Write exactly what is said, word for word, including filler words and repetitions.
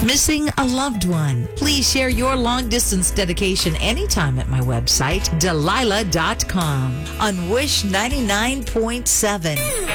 Missing a loved one? Please share your long-distance dedication anytime at my website, Delilah dot com. On Wish ninety-nine point seven.